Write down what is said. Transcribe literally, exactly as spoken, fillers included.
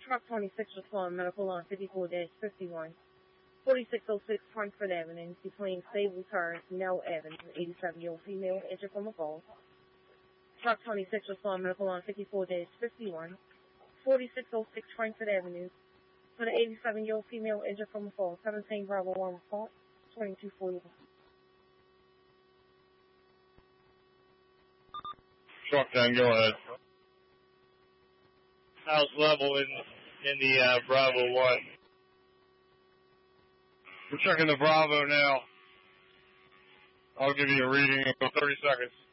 Truck twenty-six respond medical on fifty-four dash fifty-one. forty-six oh six Frankfurt Avenue between Stable Turn, Nell Avenue, eighty-seven-year-old female injured from a fall. Truck twenty-six respond medical on fifty-four dash fifty-one. forty-six oh six Frankfurt Avenue for the eighty-seven-year-old female injured from a fall. seventeen Bravo one report, twenty-two forty-one. Truck ten, go ahead. House level in in the uh, Bravo one. We're checking the Bravo now. I'll give you a reading in thirty seconds.